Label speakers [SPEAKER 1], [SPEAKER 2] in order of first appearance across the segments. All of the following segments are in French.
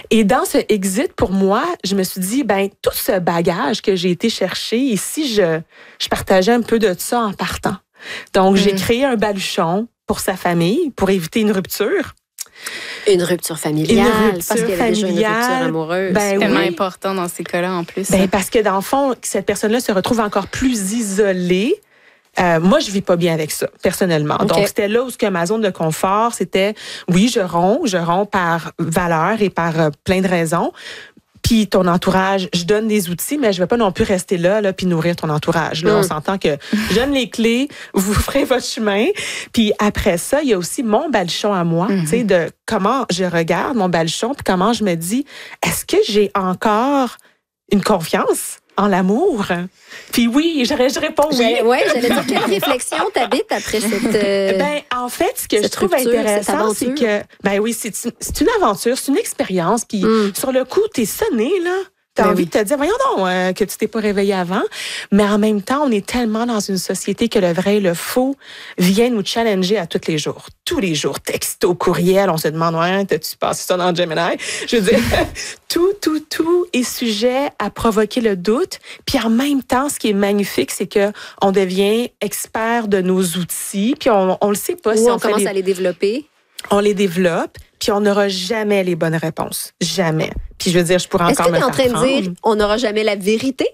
[SPEAKER 1] Et dans ce exit, pour moi, je me suis dit, tout ce bagage que j'ai été chercher, ici, je partageais un peu de ça en partant. Donc, j'ai créé un baluchon pour sa famille, pour éviter une rupture.
[SPEAKER 2] Une rupture familiale, parce qu'il y avait déjà une rupture amoureuse.
[SPEAKER 3] C'est tellement important dans ces cas-là, en plus.
[SPEAKER 1] Parce que, dans le fond, cette personne-là se retrouve encore plus isolée. Moi, je vis pas bien avec ça, personnellement. Okay. Donc, c'était là où ma zone de confort, c'était, oui, je romps par valeur et par plein de raisons. Puis ton entourage, je donne des outils, mais je vais pas non plus rester là puis nourrir ton entourage. Là, on s'entend que je donne les clés, vous ferez votre chemin. Puis après ça, il y a aussi mon baluchon à moi, tu sais, de comment je regarde mon baluchon, puis comment je me dis, est-ce que j'ai encore une confiance en l'amour? Puis oui, je réponds oui.
[SPEAKER 2] J'allais dire, quelle réflexion t'habites après cette
[SPEAKER 1] en fait, ce que je trouve intéressant, c'est que, c'est une aventure, c'est une expérience. Puis sur le coup, t'es sonné, là. T'as envie de te dire, voyons donc, que tu t'es pas réveillé avant. Mais en même temps, on est tellement dans une société que le vrai et le faux viennent nous challenger à tous les jours. Tous les jours, texto, courriel, on se demande, t'as-tu passé ça dans Gemini? Je veux dire, tout est sujet à provoquer le doute. Puis en même temps, ce qui est magnifique, c'est que on devient expert de nos outils. Puis on le sait pas si
[SPEAKER 2] on commence à les développer.
[SPEAKER 1] On les développe, puis on n'aura jamais les bonnes réponses. Jamais. Puis je veux dire, je pourrais encore me faire prendre.
[SPEAKER 2] Est-ce que tu es en train de dire on n'aura jamais la vérité?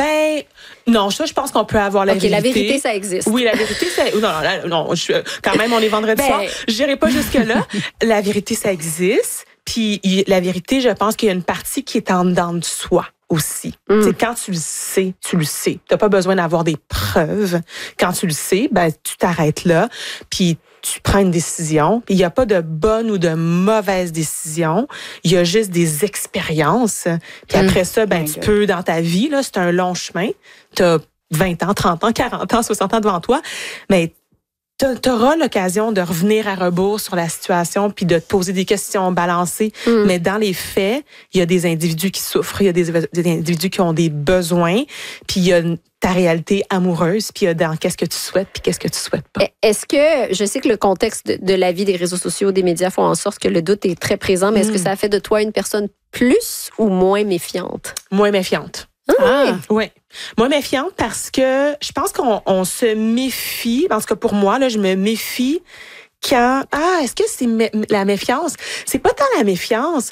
[SPEAKER 1] Non, ça, je pense qu'on peut avoir la vérité.
[SPEAKER 2] La vérité, ça existe.
[SPEAKER 1] Oui, la vérité, ça... Non, quand même, on est vendredi soir. Je n'irai pas jusque-là. La vérité, ça existe. Puis la vérité, je pense qu'il y a une partie qui est en dedans de soi aussi. C'est quand tu le sais, tu le sais. T'as pas besoin d'avoir des preuves. Quand tu le sais, tu t'arrêtes là. Puis tu prends une décision. Il n'y a pas de bonne ou de mauvaise décision. Il y a juste des expériences. Puis après ça, tu peux, dans ta vie, là, c'est un long chemin. Tu as 20 ans, 30 ans, 40 ans, 60 ans devant toi. Mais tu auras l'occasion de revenir à rebours sur la situation puis de te poser des questions balancées. Mais dans les faits, il y a des individus qui souffrent. Il y a des individus qui ont des besoins. Puis il y a ta réalité amoureuse, puis dans qu'est-ce que tu souhaites, puis qu'est-ce que tu souhaites pas.
[SPEAKER 2] Est-ce que, je sais que le contexte de la vie des réseaux sociaux, des médias font en sorte que le doute est très présent, mais est-ce que ça a fait de toi une personne plus ou moins méfiante?
[SPEAKER 1] Moins méfiante. Oui. Moins méfiante parce que je pense qu'on se méfie, en tout cas pour moi, là, je me méfie quand... est-ce que c'est la méfiance? C'est pas tant la méfiance.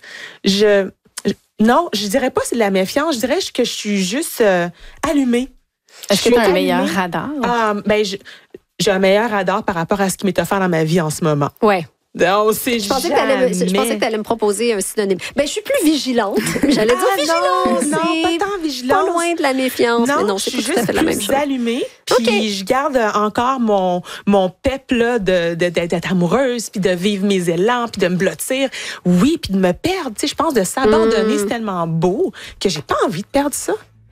[SPEAKER 1] Non, je dirais pas c'est de la méfiance, je dirais que je suis juste allumée.
[SPEAKER 3] Est-ce que tu as un meilleur radar?
[SPEAKER 1] J'ai un meilleur radar par rapport à ce qui m'est offert dans ma vie en ce moment.
[SPEAKER 2] Ouais.
[SPEAKER 1] Non,
[SPEAKER 2] je pensais que tu allais me proposer un synonyme. Je suis plus vigilante. J'allais dire vigilance.
[SPEAKER 1] Non, pas tant vigilance.
[SPEAKER 2] Pas loin de la méfiance.
[SPEAKER 1] Non,
[SPEAKER 2] mais non,
[SPEAKER 1] je suis
[SPEAKER 2] pas tout à fait la même chose.
[SPEAKER 1] allumée. Puis je garde encore mon pep là d'être amoureuse, puis de vivre mes élans, puis de me blottir. Oui, puis de me perdre. Tu sais, je pense de s'abandonner, c'est tellement beau que j'ai pas envie de perdre ça.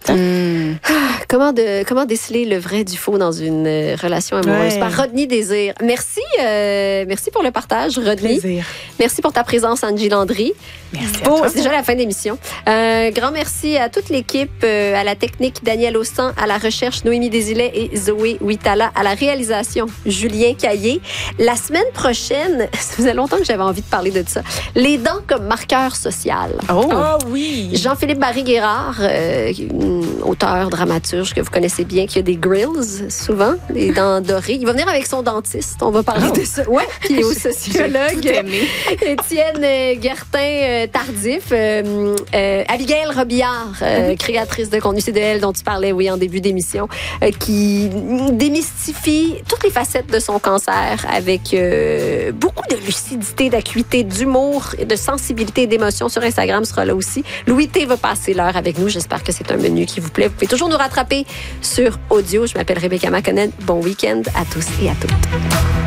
[SPEAKER 2] Comment déceler le vrai du faux dans une relation amoureuse? Par Rodney Désir. Merci pour le partage, Rodney.
[SPEAKER 1] Plaisir.
[SPEAKER 2] Merci pour ta présence, Angie Landry.
[SPEAKER 1] Merci à toi.
[SPEAKER 2] C'est déjà la fin de l'émission. Grand merci à toute l'équipe, à la technique, Daniel Austin, à la recherche, Noémie Desilets et Zoé Huitala, à la réalisation, Julien Caillé. La semaine prochaine, ça faisait longtemps que j'avais envie de parler de ça, les dents comme marqueur social.
[SPEAKER 1] Oh oui!
[SPEAKER 2] Jean-Philippe Barry-Guérard, auteur, dramaturge que vous connaissez bien, qui a des grills, souvent, des dents dorées. Il va venir avec son dentiste. On va parler de ça. Ouais, puis au sociologue Étienne Gertin-Tardif. Abigail Robillard, créatrice de contenu CDL dont tu parlais, en début d'émission, qui démystifie toutes les facettes de son cancer avec beaucoup de lucidité, d'acuité, d'humour, de sensibilité et d'émotion. Sur Instagram sera là aussi. Louis T va passer l'heure avec nous. J'espère que c'est un menu qui vous plaît. Vous pouvez toujours nous rattraper sur audio. Je m'appelle Rebecca McConnell. Bon week-end à tous et à toutes.